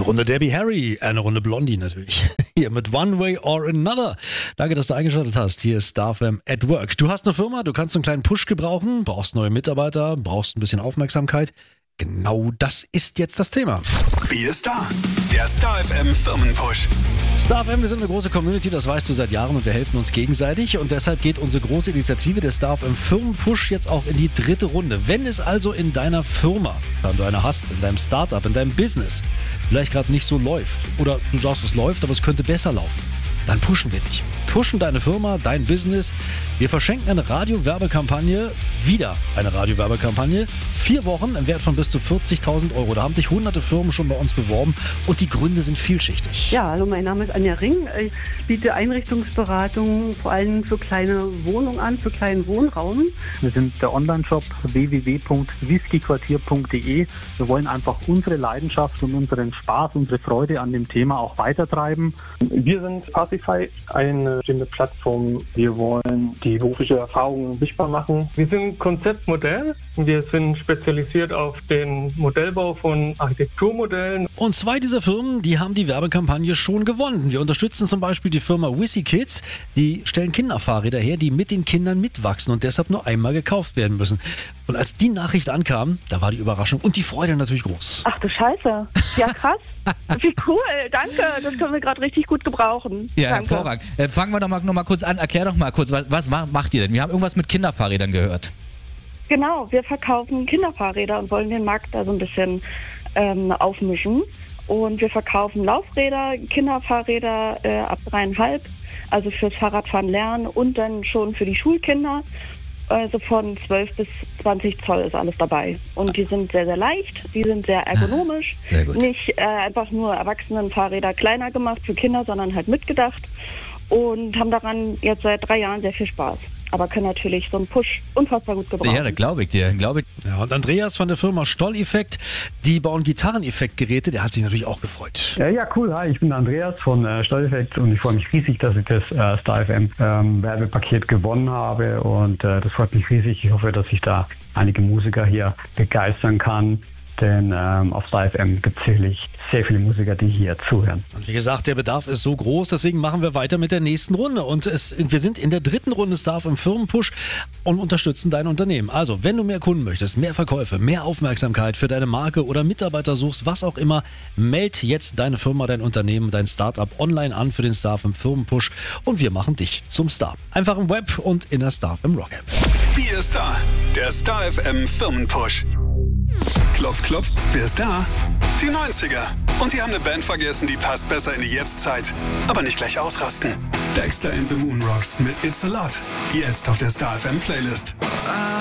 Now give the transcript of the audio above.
Eine Runde Debbie Harry, eine Runde Blondie natürlich. Hier mit One Way or Another. Danke, dass du eingeschaltet hast. Hier ist Star FM at Work. Du hast eine Firma, du kannst einen kleinen Push gebrauchen, brauchst neue Mitarbeiter, brauchst ein bisschen Aufmerksamkeit. Genau das ist jetzt das Thema. Wie ist da? Der Star FM Firmenpush. Star FM, wir sind eine große Community, das weißt du seit Jahren und wir helfen uns gegenseitig und deshalb geht unsere große Initiative der Star FM Firmenpush jetzt auch in die 3. Runde. Wenn es also in deiner Firma, wenn du eine hast, in deinem Startup, in deinem Business, vielleicht gerade nicht so läuft oder du sagst, es läuft, aber es könnte besser laufen, dann pushen wir dich. Pushen deine Firma, dein Business. Wir verschenken eine Radiowerbekampagne, wieder eine Radiowerbekampagne, 4 Wochen im Wert von bis zu 40.000 Euro. Da haben sich hunderte Firmen schon bei uns beworben und die Gründe sind vielschichtig. Ja, hallo, mein Name ist Anja Ring. Ich biete Einrichtungsberatung vor allem für kleine Wohnungen an, für kleinen Wohnraum. Wir sind der Online-Shop www.whiskyquartier.de. Wir wollen einfach unsere Leidenschaft und unseren Spaß, unsere Freude an dem Thema auch weitertreiben. Wir sind Pacify, eine bestimmte Plattform. Wir wollen die berufliche Erfahrung sichtbar machen. Wir sind Konzeptmodell. Wir sind spezialisiert auf den Modellbau von Architekturmodellen. Und 2 dieser Firmen, die haben die Werbekampagne schon gewonnen. Wir unterstützen zum Beispiel die Firma Wissy Kids. Die stellen Kinderfahrräder her, die mit den Kindern mitwachsen und deshalb nur einmal gekauft werden müssen. Und als die Nachricht ankam, da war die Überraschung und die Freude natürlich groß. Ach du Scheiße. Ja, krass. Wie cool. Danke. Das können wir gerade richtig gut gebrauchen. Ja, danke. Hervorragend. Fangen wir doch noch mal kurz an. Erklär doch mal kurz, was macht ihr denn? Wir haben irgendwas mit Kinderfahrrädern gehört. Genau, wir verkaufen Kinderfahrräder und wollen den Markt da so ein bisschen aufmischen. Und wir verkaufen Laufräder, Kinderfahrräder ab 3,5, also fürs Fahrradfahren lernen und dann schon für die Schulkinder. Also von 12 bis 20 Zoll ist alles dabei. Und die sind sehr, sehr leicht, die sind sehr ergonomisch. Sehr gut. Nicht einfach nur Erwachsenenfahrräder kleiner gemacht für Kinder, sondern halt mitgedacht. Und haben daran jetzt seit 3 Jahren sehr viel Spaß. Aber können natürlich so einen Push unfassbar gut gebrauchen. Ja, das glaube ich dir. Ja, und Andreas von der Firma Stoll-Effekt, die bauen Gitarreneffektgeräte, der hat sich natürlich auch gefreut. Ja, cool. Hi, ich bin Andreas von Stoll-Effekt und ich freue mich riesig, dass ich das Star FM Werbepaket gewonnen habe und das freut mich riesig. Ich hoffe, dass ich da einige Musiker hier begeistern kann. Denn auf Star FM gibt es sicherlich sehr viele Musiker, die hier zuhören. Und wie gesagt, der Bedarf ist so groß, deswegen machen wir weiter mit der nächsten Runde. Und wir sind in der 3. Runde Star FM Firmenpush und unterstützen dein Unternehmen. Also, wenn du mehr Kunden möchtest, mehr Verkäufe, mehr Aufmerksamkeit für deine Marke oder Mitarbeiter suchst, was auch immer, meld jetzt deine Firma, dein Unternehmen, dein Startup online an für den Star FM Firmenpush und wir machen dich zum Star. Einfach im Web und in der Star FM Rock App. Wie ist da? Der Star FM Firmenpush. Klopf, klopf, wer ist da? Die 90er. Und die haben eine Band vergessen, die passt besser in die Jetztzeit. Aber nicht gleich ausrasten. Dexter and the Moonrocks mit It's a Lot. Jetzt auf der Star FM Playlist.